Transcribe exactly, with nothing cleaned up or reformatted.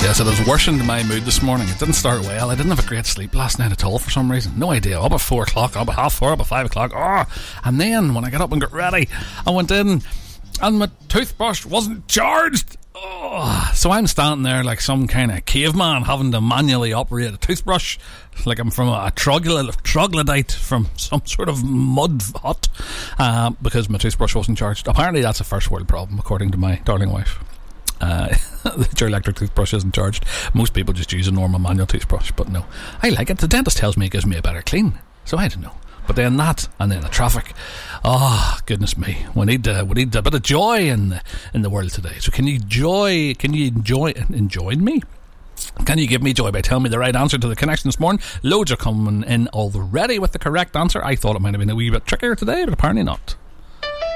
Yes, it has worsened my mood this morning. It didn't start well. I didn't have a great sleep last night at all for some reason. No idea. Up at four o'clock, up at half four, up at five o'clock. Oh, and then when I got up and got ready, I went in and my toothbrush wasn't charged. Oh, so I'm standing there like some kind of caveman having to manually operate a toothbrush, like I'm from a troglodyte, troglodyte from some sort of mud hut, uh, because my toothbrush wasn't charged. Apparently that's a first world problem, according to my darling wife. Uh, your electric toothbrush isn't charged. Most people just use a normal manual toothbrush, but no, I like it. The dentist tells me it gives me a better clean, so I don't know. But then that, and then the traffic. Oh, goodness me, we need uh, we need a bit of joy in the, in the world today. So can you joy? Can you enjoy enjoy me? Can you give me joy by telling me the right answer to the connection this morning? Loads are coming in already with the correct answer. I thought it might have been a wee bit trickier today, but apparently not.